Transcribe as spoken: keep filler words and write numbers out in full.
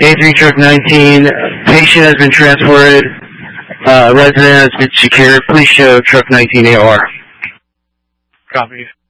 A three Truck nineteen, patient has been transported, uh, resident has been secured. Please show Truck nineteen A O R. Copy.